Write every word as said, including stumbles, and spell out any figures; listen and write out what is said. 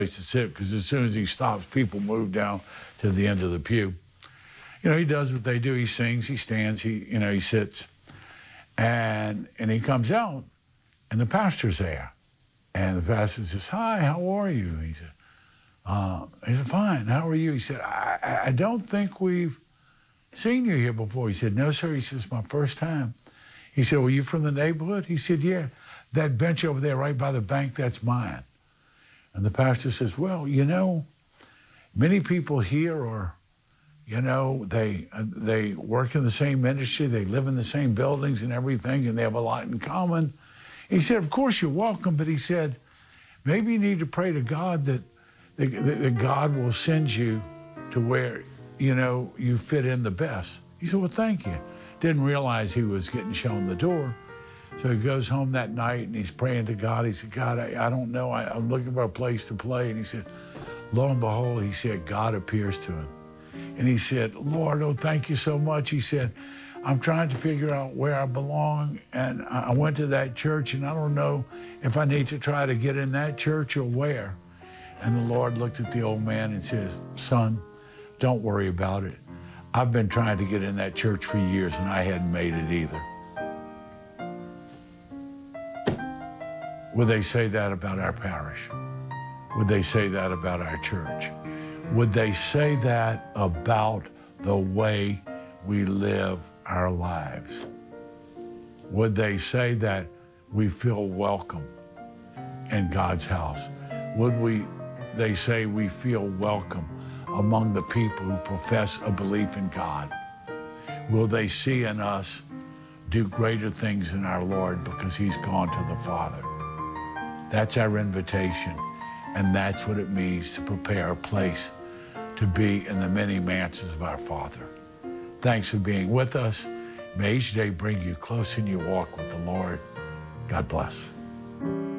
place to sit because as soon as he stops, people move down to the end of the pew. You know, he does what they do. He sings, he stands, he, you know, he sits. And, and he comes out, and the pastor's there. And the pastor says, "Hi, how are you?" He said, uh, he said, "Fine, how are you?" He said, I, I don't think we've seen you here before." He said, "No, sir." He says, "It's my first time." He said, "Well, you from the neighborhood?" He said, "Yeah, that bench over there right by the bank, that's mine." And the pastor says, "Well, you know, many people here are, you know, they they work in the same industry, they live in the same buildings and everything, and they have a lot in common." He said, "Of course you're welcome," but he said, "Maybe you need to pray to God that, that, that God will send you to where, you know, you fit in the best." He said, "Well, thank you." Didn't realize he was getting shown the door. So he goes home that night and he's praying to God. He said, "God, I, I don't know. I, I'm looking for a place to play." And he said, lo and behold, he said, God appears to him. And he said, "Lord, oh, thank you so much." He said, "I'm trying to figure out where I belong. And I went to that church and I don't know if I need to try to get in that church or where." And the Lord looked at the old man and says, "Son, don't worry about it. I've been trying to get in that church for years and I hadn't made it either." Would they say that about our parish? Would they say that about our church? Would they say that about the way we live our lives? Would they say that we feel welcome in God's house? Would we, they say we feel welcome among the people who profess a belief in God? Will they see in us do greater things in our Lord because he's gone to the Father? That's our invitation, and that's what it means to prepare a place to be in the many mansions of our Father. Thanks for being with us. May each day bring you closer in your walk with the Lord. God bless.